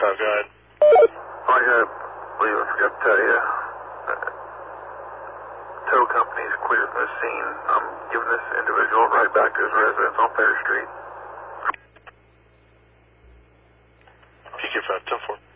Go ahead. I believe I forgot to tell you. Tow company's cleared the scene. I'm giving this individual right back to his residence on Fair Street. PQ 5, 10-4.